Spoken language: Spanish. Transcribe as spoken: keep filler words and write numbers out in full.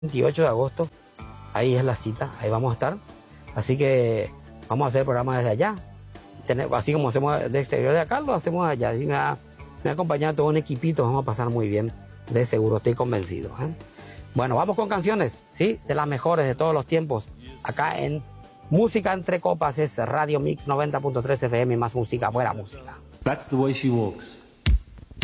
veintiocho de agosto, ahí es la cita, ahí vamos a estar. Así que vamos a hacer el programa desde allá. Así como hacemos de exterior de acá, lo hacemos allá. Y me ha, me ha acompañado todo un equipito, vamos a pasar muy bien, de seguro, estoy convencido, ¿eh? Bueno, vamos con canciones, ¿sí? De las mejores de todos los tiempos. Acá en Música Entre Copas es Radio Mix noventa punto tres F M, más música, buena música. That's the way she walks.